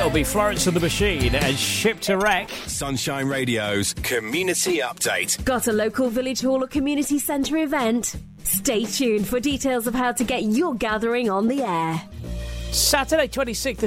That'll be Florence and the Machine and Ship to Wreck. Sunshine Radio's Community Update. Got a local village hall or community centre event? Stay tuned for details of how to get your gathering on the air. Saturday 26th